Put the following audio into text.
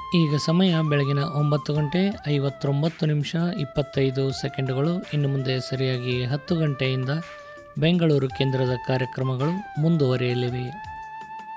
ಈಗ ಸಮಯ ಬೆಳಗಿನ 9:59 ಇನ್ನು ಮುಂದೆ ಸರಿಯಾಗಿ 10 ಗಂಟೆಯಿಂದ ಬೆಂಗಳೂರು ಕೇಂದ್ರದ ಕಾರ್ಯಕ್ರಮಗಳು ಮುಂದುವರಿಯಲಿವೆ.